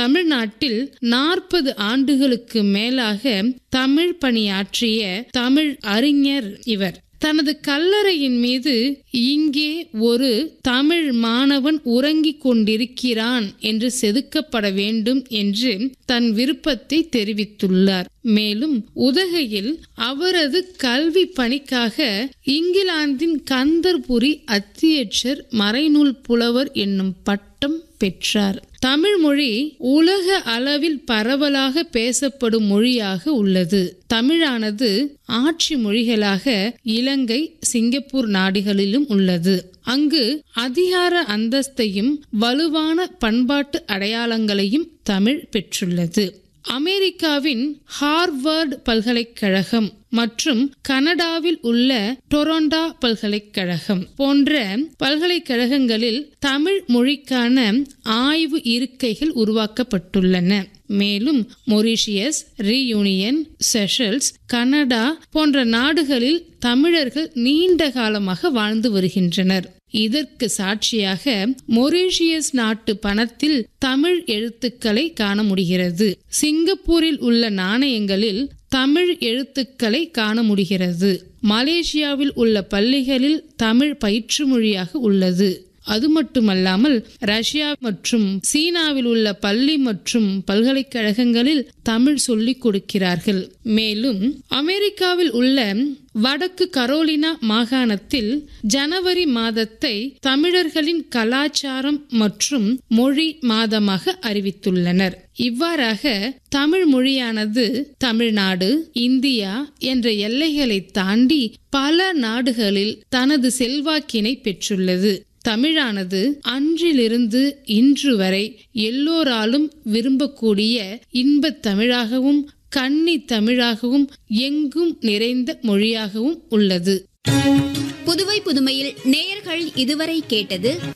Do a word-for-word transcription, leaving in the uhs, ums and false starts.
தமிழ்நாட்டில் நாற்பது ஆண்டுகளுக்கு மேலாக தமிழ் பணியாற்றிய தமிழ் அறிஞர் இவர். தனது கல்லறையின் மீது இங்கே ஒரு தமிழ் மாணவன் உறங்கிக் கொண்டிருக்கிறான் என்று செதுக்கப்பட வேண்டும் என்று தன் விருப்பத்தை தெரிவித்துள்ளார். மேலும் உதகையில் அவரது கல்வி பணிக்காக இங்கிலாந்தின் கந்தர்புரி அத்தியட்சர் மறைநூல் புலவர் என்னும் பட்டம் பெற்றார். தமிழ் மொழி உலக அளவில் பரவலாக பேசப்படும் மொழியாக உள்ளது. தமிழானது ஆட்சி மொழிகளாக இலங்கை, சிங்கப்பூர் நாடுகளிலும் உள்ளது. அங்கு அதிகார அந்தஸ்தையும் வலுவான பண்பாட்டு அடையாளங்களையும் தமிழ் பெற்றுள்ளது. அமெரிக்காவின் ஹார்வர்ட் பல்கலைக்கழகம் மற்றும் கனடாவில் உள்ள டொரண்டோ பல்கலைக்கழகம் போன்ற பல்கலைக்கழகங்களில் தமிழ் மொழிக்கான ஆய்வு இருக்கைகள் உருவாக்கப்பட்டுள்ளன. மேலும் மொரீஷியஸ், ரீயூனியன், செஷல்ஸ், கனடா போன்ற நாடுகளில் தமிழர்கள் நீண்ட காலமாக வாழ்ந்து வருகின்றனர். இதற்கு சாட்சியாக மொரீஷியஸ் நாட்டு பணத்தில் தமிழ் எழுத்துக்களை காண முடிகிறது. சிங்கப்பூரில் உள்ள நாணயங்களில் தமிழ் எழுத்துக்களை காண முடிகிறது. மலேசியாவில் உள்ள பள்ளிகளில் தமிழ் பயிற்று மொழியாக உள்ளது. அது மட்டுமல்லாமல் ரஷ்யா மற்றும் சீனாவில் உள்ள பள்ளி மற்றும் பல்கலைக்கழகங்களில் தமிழ் சொல்லிக் கொடுக்கிறார்கள். மேலும் அமெரிக்காவில் உள்ள வடக்கு கரோலினா மாகாணத்தில் ஜனவரி மாதத்தை தமிழர்களின் கலாச்சாரம் மற்றும் மொழி மாதமாக அறிவித்துள்ளனர். இவ்வாறாக தமிழ் மொழியானது தமிழ்நாடு, இந்தியா என்ற எல்லைகளை தாண்டி பல நாடுகளில் தனது செல்வாக்கினை பெற்றுள்ளது. தமிழானது அன்றிலிருந்து இன்று வரை எல்லோராலும் விரும்பக்கூடிய இன்பத் தமிழாகவும் கன்னி தமிழாகவும் எங்கும் நிறைந்த மொழியாகவும் உள்ளது. புதுவை புதுமையில் நேயர்கள் இதுவரை கேட்டது